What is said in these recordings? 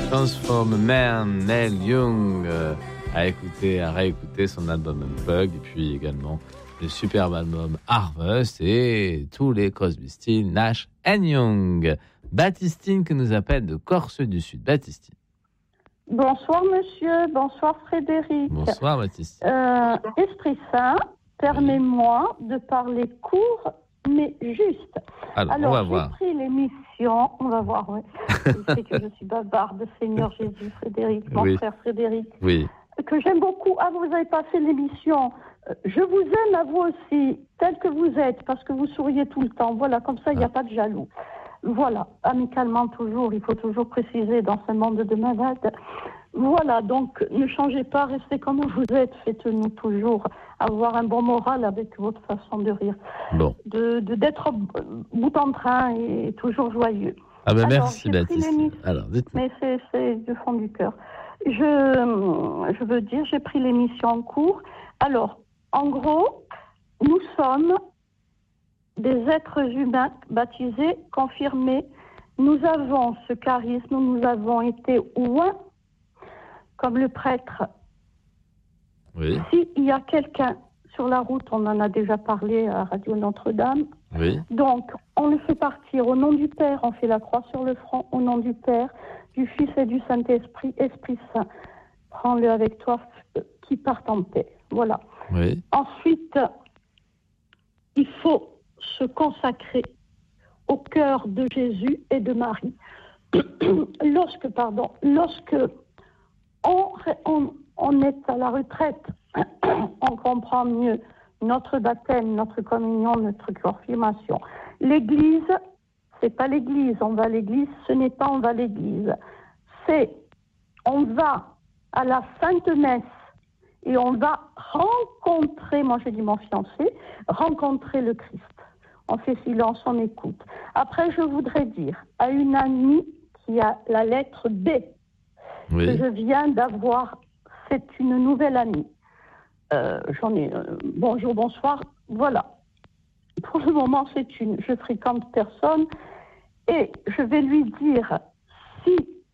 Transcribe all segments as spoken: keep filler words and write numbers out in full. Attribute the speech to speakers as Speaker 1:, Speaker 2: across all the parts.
Speaker 1: Transform Man, Neil Young, euh, à écouter, à réécouter son album Unplugged, et puis également le superbe album Harvest et tous les Crosby, Stills, Nash and Young. Baptistine qui nous appelle de Corse du Sud. Baptistine.
Speaker 2: Bonsoir monsieur, bonsoir Frédéric.
Speaker 1: Bonsoir Baptistine.
Speaker 2: Euh, Esprit Saint, permets-moi oui. de parler court mais juste.
Speaker 1: Alors,
Speaker 2: Alors
Speaker 1: on va
Speaker 2: j'ai
Speaker 1: voir.
Speaker 2: pris l'émission, on va voir, oui. Je sais que je suis bavarde, Seigneur Jésus, Frédéric, mon
Speaker 1: oui.
Speaker 2: frère Frédéric.
Speaker 1: Oui.
Speaker 2: Que j'aime beaucoup. Ah, vous avez pas fait l'émission. Je vous aime à vous aussi, tel que vous êtes, parce que vous souriez tout le temps. Voilà, comme ça, il n'y a ah. pas de jaloux. Voilà, amicalement toujours, il faut toujours préciser dans ce monde de malades. Voilà, donc ne changez pas, restez comme vous êtes, faites-nous toujours avoir un bon moral avec votre façon de rire.
Speaker 1: Bon.
Speaker 2: De, de, d'être bout en train et toujours joyeux.
Speaker 1: Ah ben
Speaker 2: Alors,
Speaker 1: merci Baptiste. Alors, dites-moi.
Speaker 2: Mais c'est, c'est du fond du cœur. Je, je veux dire, j'ai pris l'émission en cours. Alors, en gros, nous sommes des êtres humains baptisés, confirmés. Nous avons ce charisme, nous avons été ouins, comme le prêtre.
Speaker 1: Oui.
Speaker 2: S'il y a quelqu'un sur la route, on en a déjà parlé à Radio Notre-Dame.
Speaker 1: Oui.
Speaker 2: Donc, on le fait partir au nom du Père, on fait la croix sur le front, au nom du Père, du Fils et du Saint-Esprit, Esprit Saint. Prends-le avec toi, qui part en paix. Voilà.
Speaker 1: Oui.
Speaker 2: Ensuite, il faut se consacrer au cœur de Jésus et de Marie. lorsque, pardon, lorsque on, on, on est à la retraite, on comprend mieux notre baptême, notre communion, notre confirmation. L'église, c'est pas l'église, on va à l'église, ce n'est pas on va à l'église. C'est, on va à la Sainte Messe et on va rencontrer, moi j'ai dit mon fiancé, rencontrer le Christ. On fait silence, on écoute. Après, je voudrais dire à une amie qui a la lettre B,
Speaker 1: oui.
Speaker 2: que je viens d'avoir, c'est une nouvelle amie. Euh, j'en ai, euh, bonjour, bonsoir, voilà. Pour le moment, c'est une, je fréquente personne et je vais lui dire si,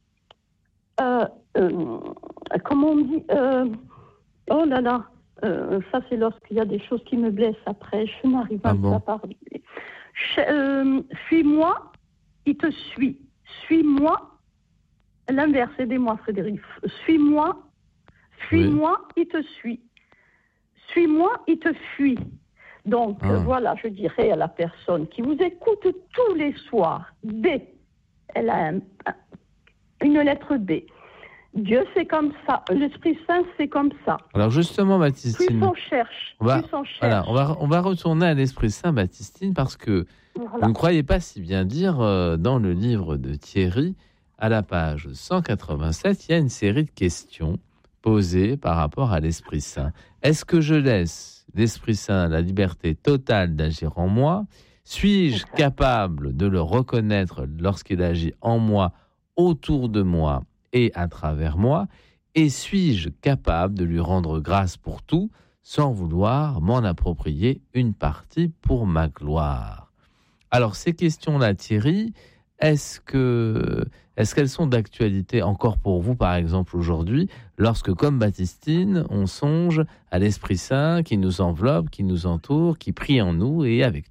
Speaker 2: euh, euh, comment on dit, euh, oh là là, euh, ça c'est lorsqu'il y a des choses qui me blessent après, je n'arrive
Speaker 1: ah
Speaker 2: pas
Speaker 1: bon.
Speaker 2: à parler. Je, euh, suis-moi, il te suit. Suis-moi, l'inverse, aidez-moi Frédéric. Suis-moi, fuis-moi, oui. il te suit. Suis-moi, il te fuit. Donc, ah. euh, voilà, je dirais à la personne qui vous écoute tous les soirs, B, elle a un, un, une lettre B. Dieu, c'est comme ça. L'Esprit Saint, c'est comme ça.
Speaker 1: Alors justement, Baptistine,
Speaker 2: plus on cherche,
Speaker 1: on va,
Speaker 2: plus on cherche.
Speaker 1: Voilà, on va, on va retourner à l'Esprit Saint, Baptistine, parce que voilà. Vous ne croyez pas si bien dire, euh, dans le livre de Thierry, à la page cent quatre-vingt-sept, il y a une série de questions posées par rapport à l'Esprit Saint. Est-ce que je laisse l'Esprit Saint la liberté totale d'agir en moi ? Suis-je okay. capable de le reconnaître lorsqu'il agit en moi, autour de moi et à travers moi ? Et suis-je capable de lui rendre grâce pour tout sans vouloir m'en approprier une partie pour ma gloire ? Alors ces questions-là, Thierry, est-ce que, est-ce qu'elles sont d'actualité encore pour vous, par exemple, aujourd'hui, lorsque, comme Baptistine, on songe à l'Esprit Saint qui nous enveloppe, qui nous entoure, qui prie en nous et avec nous ?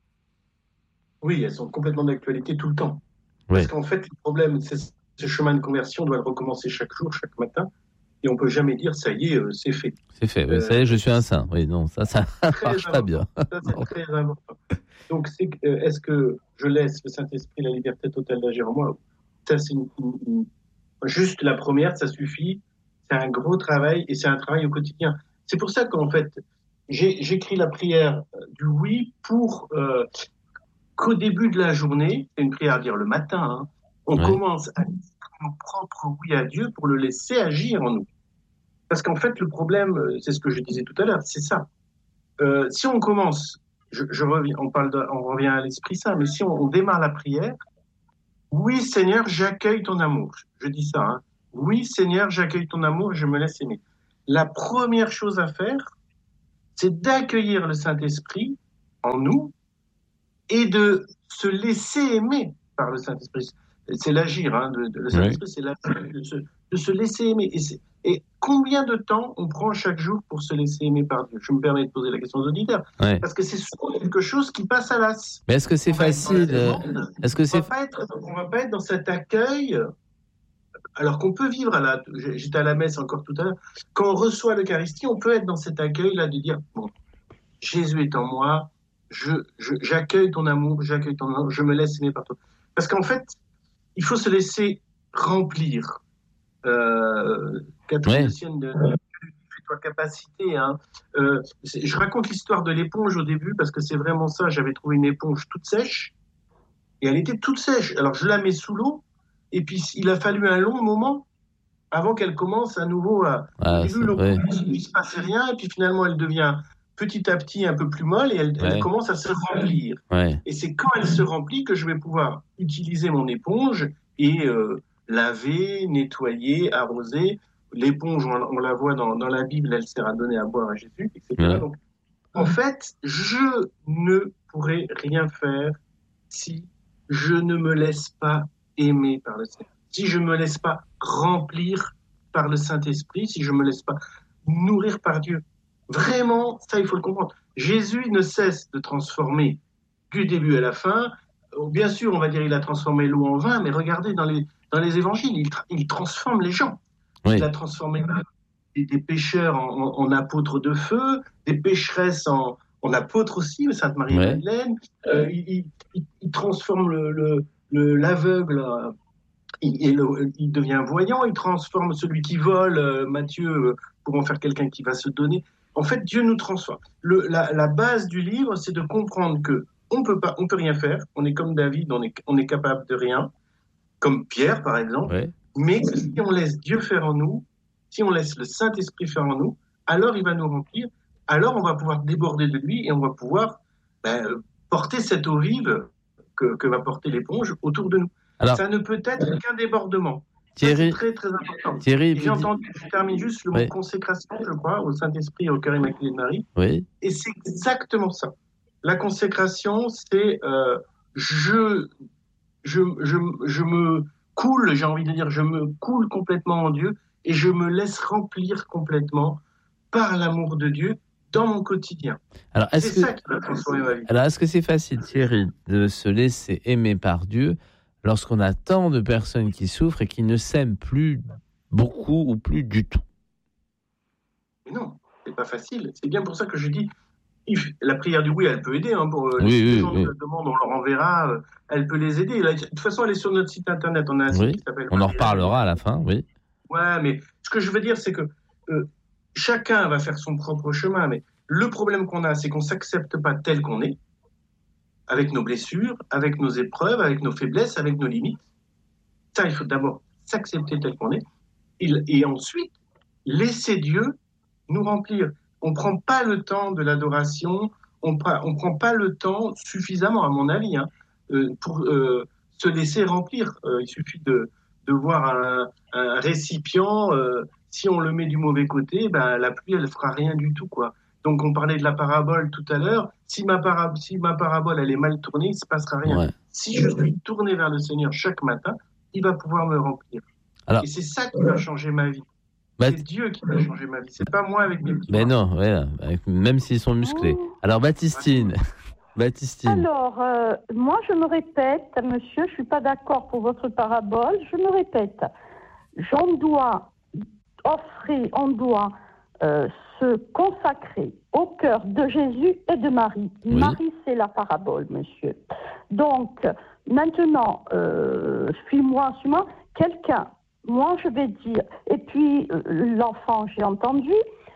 Speaker 3: Oui, elles sont complètement d'actualité tout le temps.
Speaker 1: Oui.
Speaker 3: Parce qu'en fait, le problème, c'est ce chemin de conversion doit recommencer chaque jour, chaque matin, et on peut jamais dire ça y est, euh, c'est fait.
Speaker 1: C'est fait. Oui, euh, ça y est, je suis un saint. Oui, non, ça, ça marche pas bien.
Speaker 3: Ça, c'est très important. Donc, c'est, euh, est-ce que je laisse le Saint-Esprit la liberté totale d'agir en moi ? Ça, c'est une, une, une... juste la première, ça suffit. C'est un gros travail et c'est un travail au quotidien. C'est pour ça qu'en fait, j'ai, j'écris la prière du oui pour euh, qu'au début de la journée, c'est une prière à dire le matin, hein, on oui. commence à dire nos propres oui à Dieu pour le laisser agir en nous. Parce qu'en fait, le problème, c'est ce que je disais tout à l'heure, c'est ça. Euh, si on commence, je, je reviens, on parle, de, on revient à l'Esprit Saint, mais si on, on démarre la prière, oui Seigneur, j'accueille ton amour. Je dis ça. Hein. Oui Seigneur, j'accueille ton amour et je me laisse aimer. La première chose à faire, c'est d'accueillir le Saint-Esprit en nous et de se laisser aimer par le Saint-Esprit. c'est l'agir, hein, de, de, le Saint-Esprit, oui. c'est l'agir, de se, de se laisser aimer. Et, et combien de temps on prend chaque jour pour se laisser aimer par Dieu? Je me permets de poser la question aux auditeurs, ouais. parce que c'est souvent quelque chose qui passe à l'as.
Speaker 1: Mais est-ce que c'est on facile demande, Est-ce que c'est...
Speaker 3: On ne va pas être dans cet accueil, alors qu'on peut vivre à la... J'étais à la messe encore tout à l'heure. Quand on reçoit l'Eucharistie, on peut être dans cet accueil-là de dire, bon, Jésus est en moi, je, je, j'accueille ton amour, j'accueille ton amour, je me laisse aimer par toi. Parce qu'en fait, il faut se laisser remplir. Euh, Catherine de Sienne, de, fais-toi capacité. Hein. Euh, je raconte l'histoire de l'éponge au début parce que c'est vraiment ça. J'avais trouvé une éponge toute sèche et elle était toute sèche. Alors je la mets sous l'eau et puis il a fallu un long moment avant qu'elle commence à nouveau à. Ah, au début, l'eau ouais. il ne se passait rien et puis finalement elle devient petit à petit un peu plus molle et elle, ouais. elle commence à se remplir.
Speaker 1: Ouais.
Speaker 3: Et c'est quand elle se remplit que je vais pouvoir utiliser mon éponge et euh, laver, nettoyer, arroser. L'éponge, on, on la voit dans, dans la Bible, elle sert à donner à boire à Jésus, et cetera. Ouais. Donc, en fait, je ne pourrai rien faire si je ne me laisse pas aimer par le Seigneur, si je ne me laisse pas remplir par le Saint-Esprit, si je ne me laisse pas nourrir par Dieu. Vraiment, ça, il faut le comprendre. Jésus ne cesse de transformer du début à la fin. Bien sûr, on va dire il a transformé l'eau en vin, mais regardez dans les, dans les évangiles, il, tra- il transforme les gens. Oui. Il a transformé des, des pécheurs en, en, en apôtres de feu, des pécheresses en, en apôtres aussi, Sainte Marie-Madeleine. Ouais. Euh, il, il, il transforme le, le, le, l'aveugle, il, il, il devient voyant, il transforme celui qui vole, euh, Matthieu, euh, pour en faire quelqu'un qui va se donner. En fait, Dieu nous transforme. Le, la, la base du livre, c'est de comprendre que on peut pas, on peut rien faire. On est comme David, on est, on est capable de rien, comme Pierre par exemple. Ouais. Mais si on laisse Dieu faire en nous, si on laisse le Saint-Esprit faire en nous, alors il va nous remplir. Alors on va pouvoir déborder de lui et on va pouvoir ben, porter cette eau vive que, que va porter l'éponge autour de nous. Alors, ça ne peut être qu'un débordement.
Speaker 1: Thierry,
Speaker 3: c'est très très important.
Speaker 1: Thierry,
Speaker 3: j'ai entendu, je termine juste le oui. mot consécration, je crois, au Saint-Esprit et au cœur immaculé de Marie.
Speaker 1: Oui.
Speaker 3: Et c'est exactement ça. La consécration, c'est euh, je, je, je, je me coule, j'ai envie de dire, je me coule complètement en Dieu et je me laisse remplir complètement par l'amour de Dieu dans mon quotidien.
Speaker 1: Alors, est-ce
Speaker 3: c'est
Speaker 1: que,
Speaker 3: ça qui va transformer ma vie.
Speaker 1: Alors, est-ce que c'est facile, Thierry, de se laisser aimer par Dieu lorsqu'on a tant de personnes qui souffrent et qui ne s'aiment plus beaucoup ou plus du tout?
Speaker 3: Mais non, c'est pas facile. C'est bien pour ça que je dis, la prière du oui, elle peut aider. Hein, pour
Speaker 1: oui,
Speaker 3: les
Speaker 1: oui,
Speaker 3: gens
Speaker 1: oui.
Speaker 3: qui la demandent, on leur enverra. Euh, elle peut les aider. Là, de toute façon, elle est sur notre site internet. On a un
Speaker 1: oui,
Speaker 3: site qui s'appelle.
Speaker 1: On en reparlera à la fin, oui.
Speaker 3: Ouais, mais ce que je veux dire, c'est que euh, chacun va faire son propre chemin. Mais le problème qu'on a, c'est qu'on s'accepte pas tel qu'on est, avec nos blessures, avec nos épreuves, avec nos faiblesses, avec nos limites. Ça, il faut d'abord s'accepter tel qu'on est, et, et ensuite laisser Dieu nous remplir. On ne prend pas le temps de l'adoration, on ne prend pas le temps suffisamment, à mon avis, hein, euh, pour euh, se laisser remplir. Euh, il suffit de, de voir un, un récipient, euh, si on le met du mauvais côté, ben, la pluie, elle ne fera rien du tout, quoi. Donc, on parlait de la parabole tout à l'heure. Si ma, para- si ma parabole, elle est mal tournée, il ne se passera rien. Ouais. Si je suis tourné vers le Seigneur chaque matin, il va pouvoir me remplir. Alors, et c'est ça qui va changer ma vie. Bah, c'est Dieu qui va changer ma vie. C'est pas moi avec mes petits
Speaker 1: Mais non, voilà. Même s'ils sont musclés. Alors, Baptistine. Baptistine.
Speaker 2: Alors, euh, moi, je me répète, monsieur, je suis pas d'accord pour votre parabole. Je me répète. J'en dois offrir, on doit euh, se consacrer au cœur de Jésus et de Marie. Oui. Marie, c'est la parabole, monsieur. Donc, maintenant, euh, suis-moi, suis-moi, quelqu'un, moi je vais dire, et puis euh, l'enfant, j'ai entendu,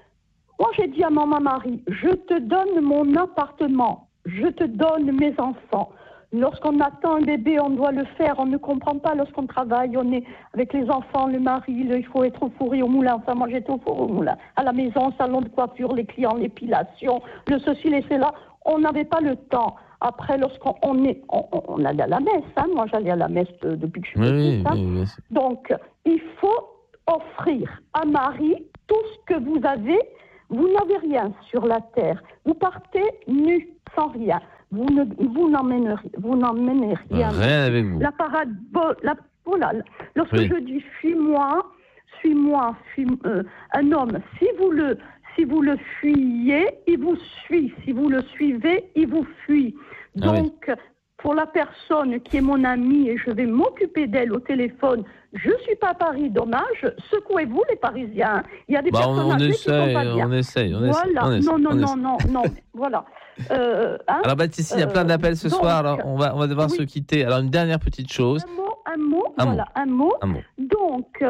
Speaker 2: moi j'ai dit à maman Marie, je te donne mon appartement, je te donne mes enfants. Lorsqu'on attend un bébé, on doit le faire, on ne comprend pas lorsqu'on travaille, on est avec les enfants, le mari, le, il faut être au four et au moulin, enfin moi j'étais au four et au moulin, à la maison, salon de coiffure, les clients, l'épilation, le ceci, le cela, on n'avait pas le temps. Après, lorsqu'on on est, on, on allait à la messe, hein. Moi j'allais à la messe de, depuis que je suis petite. Hein. Oui, oui, oui. Donc, il faut offrir à Marie tout ce que vous avez. Vous n'avez rien sur la terre. Vous partez nu, sans rien. vous, ne, vous, n'emmenez, vous n'emmenez rien.
Speaker 1: Rien avec vous.
Speaker 2: La parabole, la, voilà, lorsque
Speaker 1: oui.
Speaker 2: je dis suis-moi, suis-moi, suis, euh, un homme, si vous, le, si vous le fuyez, il vous suit. Si vous le suivez, il vous fuit. Donc, ah oui. Pour la personne qui est mon amie et je vais m'occuper d'elle au téléphone, je ne suis pas à Paris, dommage, secouez-vous les Parisiens. Il y a des
Speaker 1: bah,
Speaker 2: personnes
Speaker 1: on
Speaker 2: âgées
Speaker 1: essaye,
Speaker 2: qui sont pas bien.
Speaker 1: On essaye, on
Speaker 2: voilà.
Speaker 1: essaye.
Speaker 2: Non, non,
Speaker 1: on
Speaker 2: non,
Speaker 1: essaye.
Speaker 2: non, non, non, voilà. Euh, hein,
Speaker 1: alors Baptiste, il y a plein d'appels ce
Speaker 2: donc,
Speaker 1: soir, alors on va, on va devoir oui. se quitter. Alors une dernière petite chose.
Speaker 2: Un mot, un mot,
Speaker 1: un
Speaker 2: voilà,
Speaker 1: mot.
Speaker 2: un mot.
Speaker 1: Un mot.
Speaker 2: Donc,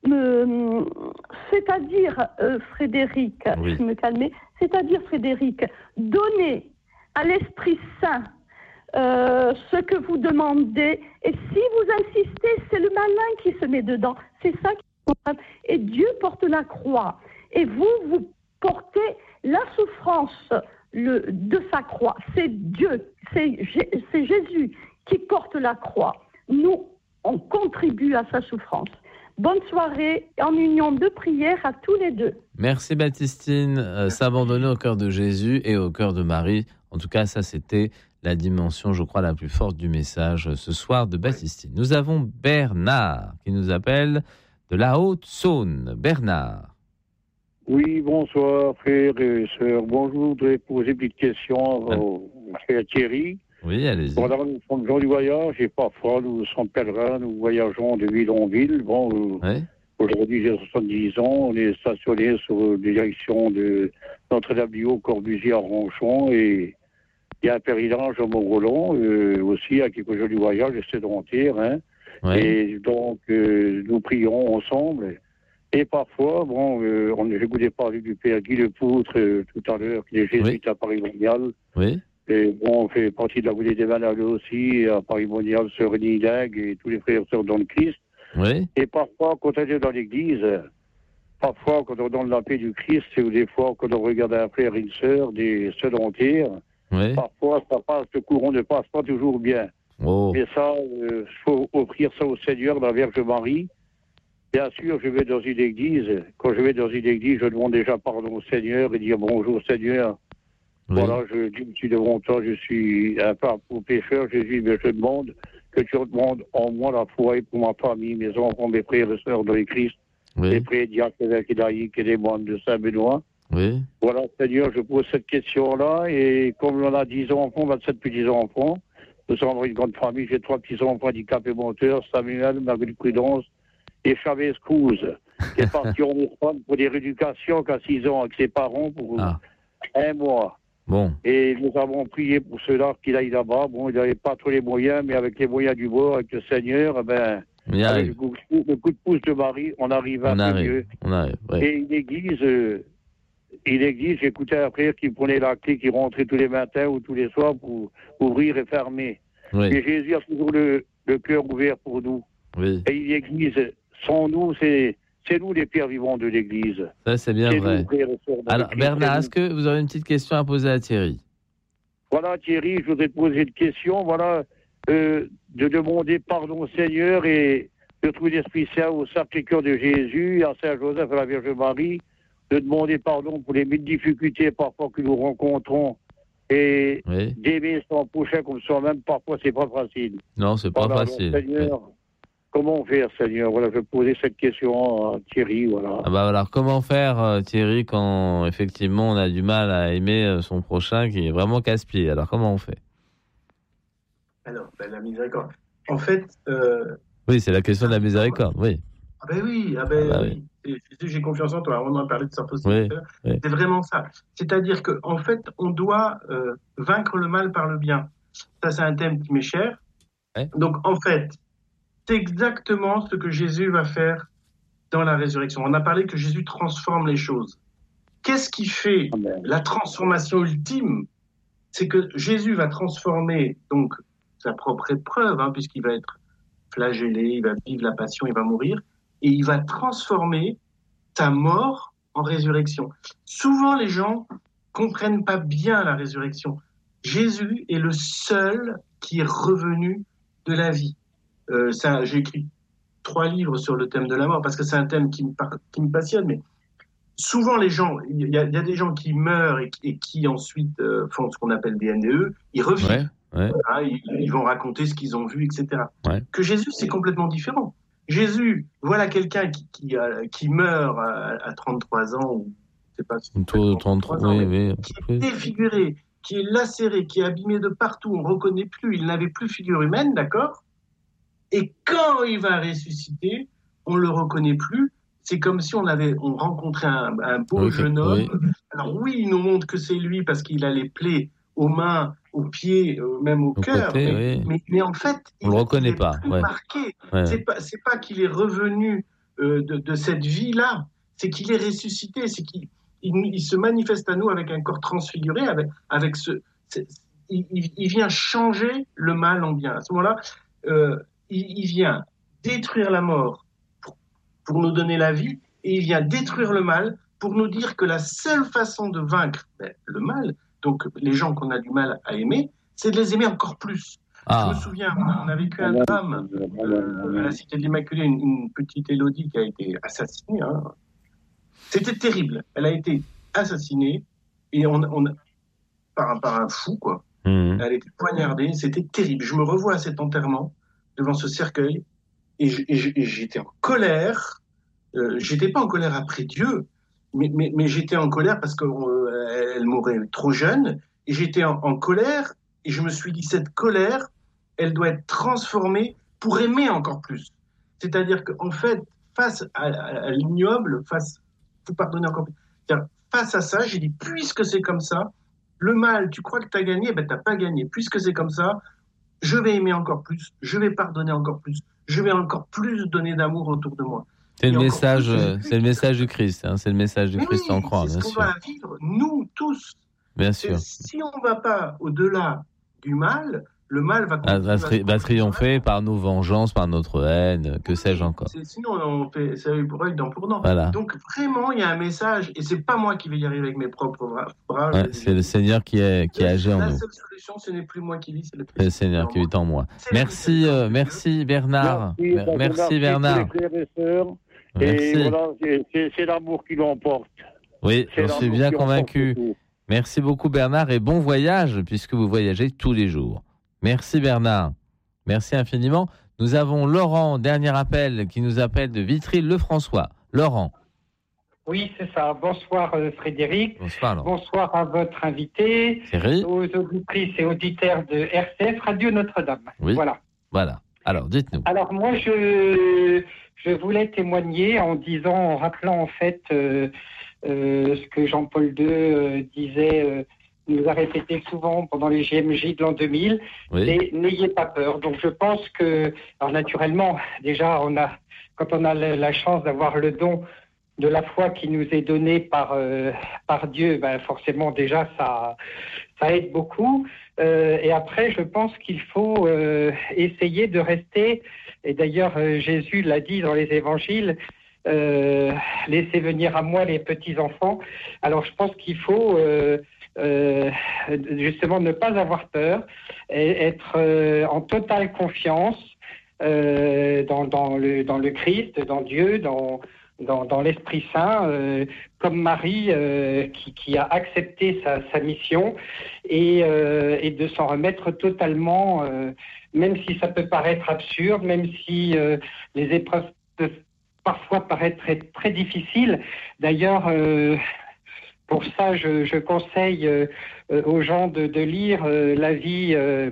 Speaker 2: euh, c'est-à-dire, euh, Frédéric,
Speaker 1: oui.
Speaker 2: je me calmer, c'est-à-dire, Frédéric, donner à l'Esprit Saint Euh, ce que vous demandez, et si vous insistez, c'est le malin qui se met dedans. C'est ça qui est grave. Et Dieu porte la croix. Et vous, vous portez la souffrance le, de sa croix. C'est Dieu, c'est, c'est Jésus qui porte la croix. Nous, on contribue à sa souffrance. Bonne soirée, en union de prière à tous les deux.
Speaker 1: Merci Baptistine. Euh, s'abandonner au cœur de Jésus et au cœur de Marie. En tout cas, ça c'était la dimension, je crois, la plus forte du message ce soir de Baptistine. Nous avons Bernard qui nous appelle de la Haute-Saône. Bernard.
Speaker 4: Oui, bonsoir frères et sœurs. Bon, je voudrais poser une petite question à au frère Thierry.
Speaker 1: Oui, allez-y.
Speaker 4: Bon, dans nous sommes gens du voyage et parfois nous sommes pèlerins, nous voyageons de ville en ville. Bon,
Speaker 1: oui.
Speaker 4: Aujourd'hui, j'ai soixante-dix ans, on est stationné sur les directions de Notre-Dame-du-Haut, Corbusier à Ronchon et il y a un pèlerinage à Mont-Roland, euh, aussi, à quelques jours du voyage, sédentaire. Hein.
Speaker 1: Ouais.
Speaker 4: Et donc, euh, nous prions ensemble. Et parfois, bon, euh, on, j'ai écouté parler du père Guy Lepoutre euh, tout à l'heure, qui est jésuite oui. à Paris-Monial.
Speaker 1: Oui.
Speaker 4: Et bon, on fait partie de la Voûtée des Manales aussi, à Paris-Monial, Sœur Rénie Lag et tous les frères et sœurs dans le Christ.
Speaker 1: Oui.
Speaker 4: Et parfois, quand on est dans l'église, parfois, quand on donne la paix du Christ, ou des fois, quand on regarde un frère et une sœur, des sédentaires,
Speaker 1: oui.
Speaker 4: parfois, ça passe, le courant ne passe pas toujours bien.
Speaker 1: Oh.
Speaker 4: Mais ça, il euh, faut offrir ça au Seigneur, la Vierge Marie. Bien sûr, je vais dans une église. Quand je vais dans une église, je demande déjà pardon au Seigneur et dire bonjour Seigneur. Oui. Voilà, je dis, je suis devant toi, je suis un peu pécheur, Jésus, mais je demande que tu demandes en moi la foi pour ma famille, mes enfants, mes frères et sœurs dans les Christ, oui. les prêtres, diacres, évêques et laïcs et les moines de Saint-Benoît.
Speaker 1: Oui.
Speaker 4: Voilà, Seigneur, je pose cette question-là, et comme on a dix enfants, vingt-sept petits-enfants, nous sommes une grande famille, j'ai trois petits-enfants handicapés moteurs, Samuel, Marguerite Prudence et Chavez Cruz, qui est parti en Espagne pour des rééducations qu'à six ans avec ses parents pour ah. un mois.
Speaker 1: Bon.
Speaker 4: Et nous avons prié pour cela qu'il aille là-bas. Bon, il n'avait pas tous les moyens, mais avec les moyens du bord, avec le Seigneur, eh ben, avec le coup, le coup de pouce de Marie, on arrive un
Speaker 1: on
Speaker 4: peu
Speaker 1: arrive.
Speaker 4: mieux.
Speaker 1: On arrive, ouais.
Speaker 4: Et une église, euh, une église, j'écoutais un frère qui prenait la clé, qui rentrait tous les matins ou tous les soirs pour ouvrir et fermer.
Speaker 1: Oui.
Speaker 4: Et Jésus a toujours le, le cœur ouvert pour nous.
Speaker 1: Oui.
Speaker 4: Et une église, sans nous, c'est... C'est nous les pierres vivantes de l'Église.
Speaker 1: Ça, c'est bien c'est vrai. Nous, Alors, Bernard, est-ce que vous avez une petite question à poser à Thierry ?
Speaker 4: Voilà, Thierry, je voudrais te poser une question. Voilà, euh, de demander pardon au Seigneur et de trouver l'Esprit Saint au Sacré-Cœur de Jésus, à Saint-Joseph, à la Vierge Marie, de demander pardon pour les mille difficultés parfois que nous rencontrons et oui. d'aimer son prochain comme soi-même. Parfois, c'est pas facile.
Speaker 1: Non, c'est pas
Speaker 4: voilà,
Speaker 1: facile.
Speaker 4: Donc, Seigneur, oui. Comment faire, Seigneur ? Voilà, je vais poser cette question à Thierry, voilà.
Speaker 1: Ah bah alors, comment faire, euh, Thierry, quand effectivement on a du mal à aimer euh, son prochain qui est vraiment casse-pied ? Alors, comment on fait ?
Speaker 3: Alors, ben, la miséricorde. En fait... Euh...
Speaker 1: Oui, c'est la question de la miséricorde, oui.
Speaker 3: Ah ben oui, ah ben
Speaker 1: ah bah
Speaker 3: oui. oui. Et, j'ai confiance en toi, on en a parlé de ça aussi.
Speaker 1: Oui, oui.
Speaker 3: C'est vraiment ça. C'est-à-dire qu'en fait, on doit euh, vaincre le mal par le bien. Ça, c'est un thème qui m'est cher.
Speaker 1: Ouais.
Speaker 3: Donc, en fait... c'est exactement ce que Jésus va faire dans la résurrection. On a parlé que Jésus transforme les choses. Qu'est-ce qui fait la transformation ultime ? C'est que Jésus va transformer donc sa propre épreuve, hein, puisqu'il va être flagellé, il va vivre la passion, il va mourir, et il va transformer sa mort en résurrection. Souvent, les gens comprennent pas bien la résurrection. Jésus est le seul qui est revenu de la vie. Euh, ça, j'ai écrit trois livres sur le thème de la mort parce que c'est un thème qui me, par, qui me passionne. Mais souvent les gens, il y, a, il y a des gens qui meurent et, et qui ensuite euh, font ce qu'on appelle des N D E, ils revivent,
Speaker 1: ouais, ouais.
Speaker 3: Hein, ils, ils vont raconter ce qu'ils ont vu, et cetera.
Speaker 1: Ouais.
Speaker 3: Que Jésus, c'est complètement différent. Jésus, voilà quelqu'un qui, qui, a, qui meurt à, à trente-trois ans, ou je sais pas si c'est
Speaker 1: trente-trois ans, oui, oui,
Speaker 3: qui est défiguré, qui est lacéré, qui est abîmé de partout, on ne reconnaît plus, il n'avait plus figure humaine, d'accord ? Et quand il va ressusciter, on ne le reconnaît plus. C'est comme si on avait on rencontrait un, un beau
Speaker 1: okay,
Speaker 3: jeune homme.
Speaker 1: oui.
Speaker 3: Alors oui, il nous montre que c'est lui parce qu'il a les plaies aux mains, aux pieds, euh, même au, au cœur.
Speaker 1: Côté,
Speaker 3: mais,
Speaker 1: oui.
Speaker 3: mais, mais en fait,
Speaker 1: on
Speaker 3: il
Speaker 1: le reconnaît
Speaker 3: est
Speaker 1: pas.
Speaker 3: plus
Speaker 1: Ouais.
Speaker 3: marqué.
Speaker 1: Ouais.
Speaker 3: C'est pas c'est pas qu'il est revenu euh, de, de cette vie-là. C'est qu'il est ressuscité. C'est qu'il il, il se manifeste à nous avec un corps transfiguré, avec avec ce. Il, il, il vient changer le mal en bien. À ce moment-là, euh, il, il vient détruire la mort pour, pour nous donner la vie, et il vient détruire le mal pour nous dire que la seule façon de vaincre ben, le mal, donc les gens qu'on a du mal à aimer, c'est de les aimer encore plus. Ah. Je me souviens, on a vécu un drame euh, à la Cité de l'Immaculée, une, une petite Élodie qui a été assassinée. Hein. C'était terrible. Elle a été assassinée et on, on, par, par un fou, quoi. Mmh. Elle a été poignardée. C'était terrible. Je me revois à cet enterrement devant ce cercueil. Et, je, et, je, et j'étais en colère. Euh, j'étais pas en colère après Dieu, mais, mais, mais j'étais en colère parce qu'elle euh, mourait trop jeune. Et j'étais en, en colère. Et je me suis dit, cette colère, elle doit être transformée pour aimer encore plus. C'est-à-dire qu'en fait, face à, à, à l'ignoble, face, faut pardonner encore plus. C'est-à-dire, face à ça, j'ai dit, puisque c'est comme ça, le mal, tu crois que tu as gagné, ben tu n'as pas gagné. Puisque c'est comme ça, je vais aimer encore plus, je vais pardonner encore plus. Je vais encore plus donner d'amour autour de moi.
Speaker 1: C'est le message, c'est le message du Christ, hein, c'est le message du
Speaker 3: Mais
Speaker 1: Christ
Speaker 3: oui,
Speaker 1: en croix, bien sûr.
Speaker 3: C'est ce qu'on va vivre, nous tous.
Speaker 1: Bien sûr.
Speaker 3: Si on ne va pas au-delà du mal, le mal va,
Speaker 1: va, va, tri- va triompher par nos vengeances, par notre haine, que oui, sais-je encore.
Speaker 3: C'est, sinon, on fait ça œil pour œil, dent pour dent.
Speaker 1: Voilà.
Speaker 3: Donc vraiment, il y a un message, et c'est pas moi qui vais y arriver avec mes propres bras.
Speaker 1: Ouais, c'est le Seigneur qui est qui agit en nous.
Speaker 3: La seule solution, ce n'est plus moi qui vis, c'est le,
Speaker 1: c'est le Seigneur qui vit en moi. Merci, euh, merci Bernard. Merci, merci Bernard.
Speaker 4: Merci. Et voilà, c'est, c'est, c'est l'amour qui l'emporte.
Speaker 1: Oui, j'en suis bien convaincu. Merci beaucoup Bernard et bon voyage puisque vous voyagez tous les jours. Merci Bernard. Merci infiniment. Nous avons Laurent, dernier appel, qui nous appelle de Vitry-le-François. Laurent.
Speaker 5: Oui, c'est ça. Bonsoir Frédéric.
Speaker 1: Bonsoir Laurent.
Speaker 5: Bonsoir à votre invité.
Speaker 1: Thierry.
Speaker 5: Aux auditrices et auditeurs de R C F Radio Notre-Dame.
Speaker 1: Oui.
Speaker 5: Voilà.
Speaker 1: Voilà. Alors, dites-nous.
Speaker 5: Alors moi, je, je voulais témoigner en disant, en rappelant en fait euh, euh, ce que Jean-Paul deux euh, disait, euh, nous a répété souvent pendant les J M J de l'an deux mille,
Speaker 1: oui.
Speaker 5: et n'ayez pas peur. Donc je pense que, alors naturellement, déjà, on a, quand on a la chance d'avoir le don de la foi qui nous est donnée par, euh, par Dieu, ben forcément déjà ça, ça aide beaucoup. Euh, et après, je pense qu'il faut euh, essayer de rester, et d'ailleurs euh, Jésus l'a dit dans les évangiles, euh, laissez venir à moi les petits-enfants. Alors je pense qu'il faut euh, euh, justement ne pas avoir peur, et être euh, en totale confiance euh, dans, dans, le, dans le Christ, dans Dieu, dans... Dans, dans l'Esprit Saint, euh, comme Marie euh, qui, qui a accepté sa, sa mission et, euh, et de s'en remettre totalement, euh, même si ça peut paraître absurde, même si euh, les épreuves peuvent parfois paraître très, très difficiles. D'ailleurs, euh, pour ça, je, je conseille euh, aux gens de, de lire euh, la vie... Euh,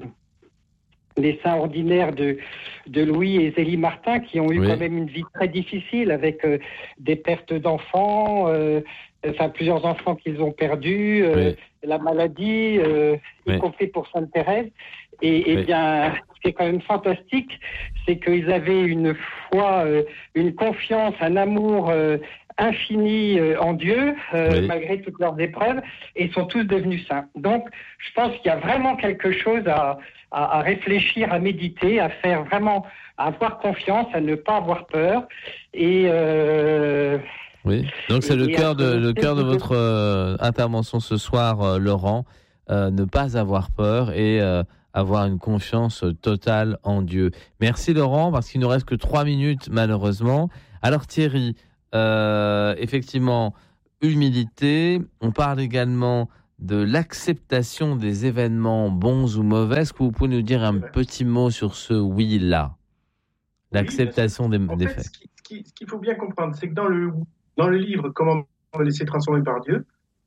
Speaker 5: les saints ordinaires de, de Louis et Zélie Martin, qui ont eu oui. quand même une vie très difficile avec euh, des pertes d'enfants, euh, enfin plusieurs enfants qu'ils ont perdus, euh, oui. la maladie, euh, oui. y compris pour Sainte Thérèse. Et, et oui. bien, ce qui est quand même fantastique, c'est qu'ils avaient une foi, euh, une confiance, un amour euh, infini euh, en Dieu, euh, oui. malgré toutes leurs épreuves, et sont tous devenus saints. Donc, je pense qu'il y a vraiment quelque chose à, à, à réfléchir, à méditer, à faire vraiment, à avoir confiance, à ne pas avoir peur. Et euh,
Speaker 1: oui. Donc, c'est et, le cœur de le cœur de votre euh, intervention ce soir, euh, Laurent. Euh, ne pas avoir peur et euh, avoir une confiance totale en Dieu. Merci Laurent, parce qu'il ne nous reste que trois minutes malheureusement. Alors Thierry, euh, effectivement, humilité. On parle également de l'acceptation des événements bons ou mauvais. Est-ce que vous pouvez nous dire un petit mot sur ce oui-là ? L'acceptation
Speaker 3: oui,
Speaker 1: des,
Speaker 3: en
Speaker 1: des
Speaker 3: fait,
Speaker 1: faits.
Speaker 3: Ce, qui, ce, qui, ce qu'il faut bien comprendre, c'est que dans le, dans le livre « Comment me laisser transformer par Dieu »,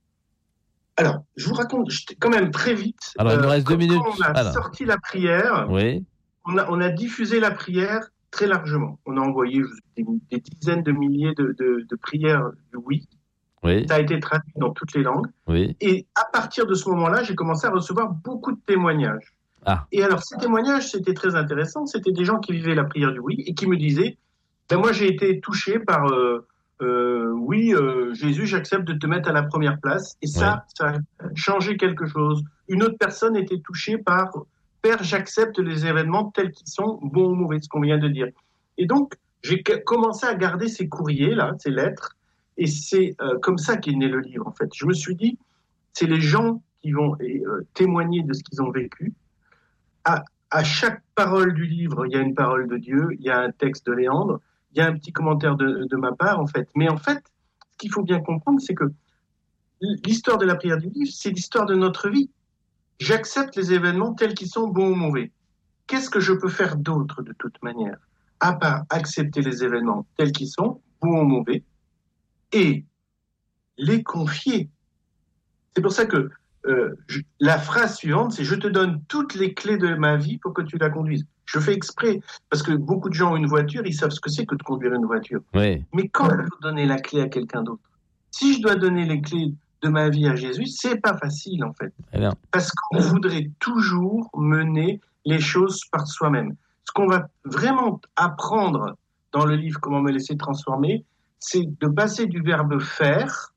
Speaker 3: alors, je vous raconte quand même très vite.
Speaker 1: Alors, il nous reste
Speaker 3: euh,
Speaker 1: deux minutes.
Speaker 3: Quand on a
Speaker 1: Alors.
Speaker 3: sorti la prière,
Speaker 1: Oui.
Speaker 3: on, a, on a diffusé la prière très largement. On a envoyé des, des dizaines de milliers de, de, de prières du oui.
Speaker 1: Oui.
Speaker 3: Ça a été traduit dans toutes les langues.
Speaker 1: Oui.
Speaker 3: Et à partir de ce moment-là, j'ai commencé à recevoir beaucoup de témoignages.
Speaker 1: Ah.
Speaker 3: Et alors, ces témoignages, c'était très intéressant. C'était des gens qui vivaient la prière du oui et qui me disaient, ben moi, j'ai été touché par, euh, euh, oui, euh, Jésus, j'accepte de te mettre à la première place. Et ça, oui. ça a changé quelque chose. Une autre personne était touchée par, Père, j'accepte les événements tels qu'ils sont, bons ou mauvais, ce qu'on vient de dire. Et donc, j'ai commencé à garder ces courriers-là, ces lettres. Et c'est euh, comme ça qu'est né le livre, en fait. Je me suis dit, c'est les gens qui vont euh, témoigner de ce qu'ils ont vécu. À, à chaque parole du livre, il y a une parole de Dieu, il y a un texte de Léandre, il y a un petit commentaire de, de ma part, en fait. Mais en fait, ce qu'il faut bien comprendre, c'est que l'histoire de la prière du livre, c'est l'histoire de notre vie. J'accepte les événements tels qu'ils sont, bons ou mauvais. Qu'est-ce que je peux faire d'autre, de toute manière, à part accepter les événements tels qu'ils sont, bons ou mauvais, et les confier. C'est pour ça que euh, je, la phrase suivante, c'est « Je te donne toutes les clés de ma vie pour que tu la conduises ». Je fais exprès, parce que beaucoup de gens ont une voiture, ils savent ce que c'est que de conduire une voiture.
Speaker 1: Oui.
Speaker 3: Mais quand je veux donner la clé à quelqu'un d'autre, si je dois donner les clés de ma vie à Jésus, c'est pas facile en fait.
Speaker 1: Alors.
Speaker 3: Parce qu'on voudrait toujours mener les choses par soi-même. Ce qu'on va vraiment apprendre dans le livre « Comment me laisser transformer », c'est de passer du verbe faire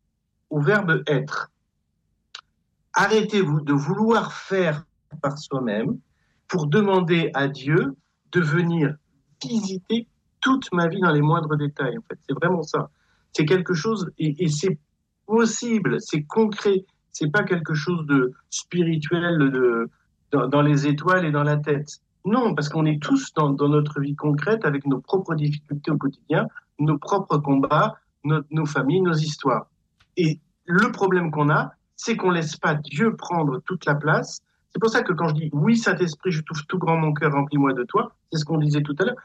Speaker 3: au verbe être. Arrêtez-vous de vouloir faire par soi-même pour demander à Dieu de venir visiter toute ma vie dans les moindres détails. En fait, c'est vraiment ça. C'est quelque chose, et, et c'est possible, c'est concret. C'est pas quelque chose de spirituel de, dans, dans les étoiles et dans la tête. Non, parce qu'on est tous dans, dans notre vie concrète avec nos propres difficultés au quotidien, nos propres combats, nos, nos familles, nos histoires. Et le problème qu'on a, c'est qu'on laisse pas Dieu prendre toute la place. C'est pour ça que quand je dis « Oui, Saint-Esprit, je t'ouvre tout grand mon cœur, remplis-moi de toi », c'est ce qu'on disait tout à l'heure,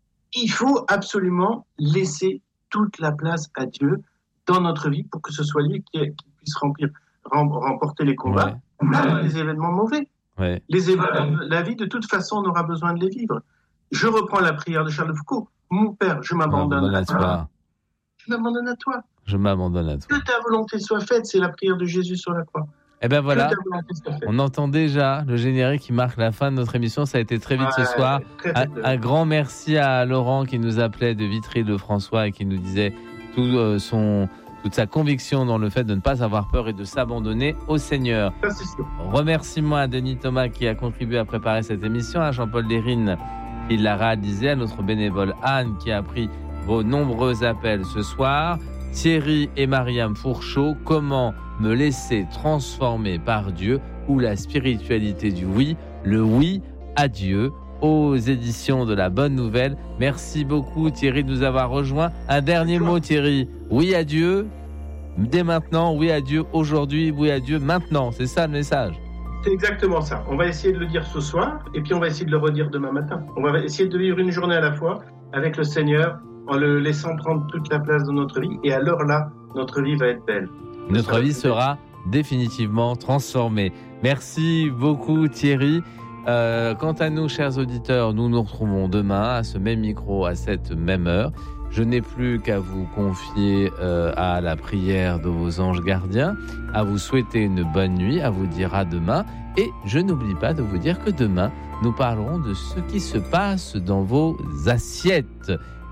Speaker 3: il faut absolument laisser toute la place à Dieu dans notre vie pour que ce soit lui qui, qui puisse remplir, remporter les combats, ouais. les événements mauvais.
Speaker 1: Ouais.
Speaker 3: Les événements, la vie, de toute façon, on aura besoin de les vivre. Je reprends la prière de Charles de Foucault. Mon Père, je m'abandonne à toi. toi. Je m'abandonne à toi.
Speaker 1: Je m'abandonne à toi.
Speaker 3: Que ta volonté soit faite, c'est la prière de Jésus sur la croix.
Speaker 1: Eh bien voilà, on entend déjà le générique qui marque la fin de notre émission. Ça a été très vite ouais, ce soir. Très, très, très un, un grand merci à Laurent qui nous appelait de Vitry-le-François et qui nous disait tout euh, son... toute sa conviction dans le fait de ne pas avoir peur et de s'abandonner au Seigneur.
Speaker 3: Ça, c'est sûr.
Speaker 1: Remerciements à Denis Thomas qui a contribué à préparer cette émission, à Jean-Paul Dérine qui l'a réalisé, à notre bénévole Anne qui a pris vos nombreux appels ce soir, Thierry et Mariam Fourchot, comment me laisser transformer par Dieu ou la spiritualité du oui, le oui à Dieu, aux éditions de La Bonne Nouvelle. Merci beaucoup Thierry de nous avoir rejoints. Un dernier mot Thierry, oui à Dieu dès maintenant, oui à Dieu aujourd'hui, oui à Dieu maintenant, c'est ça le message.
Speaker 3: C'est exactement ça, on va essayer de le dire ce soir et puis on va essayer de le redire demain matin. On va essayer de vivre une journée à la fois avec le Seigneur en le laissant prendre toute la place dans notre vie et alors là, notre vie va être belle.
Speaker 1: Notre vie sera définitivement transformée. Merci beaucoup Thierry. Euh, quant à nous, chers auditeurs, nous nous retrouvons demain à ce même micro, à cette même heure. Je n'ai plus qu'à vous confier euh, à la prière de vos anges gardiens, à vous souhaiter une bonne nuit, à vous dire à demain. Et je n'oublie pas de vous dire que demain, nous parlerons de ce qui se passe dans vos assiettes.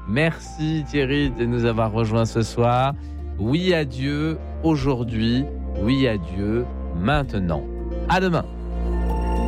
Speaker 1: Merci Thierry de nous avoir rejoints ce soir. Oui à Dieu aujourd'hui, oui à Dieu maintenant. À demain.